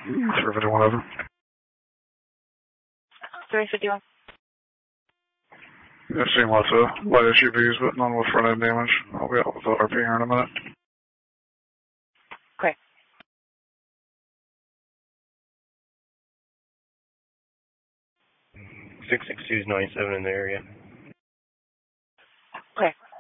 351 over. 351. I've seen lots of light SUVs, but none with front end damage. I'll be out with the RP here in a minute. Okay. Six 662 is 97 in the area. Okay.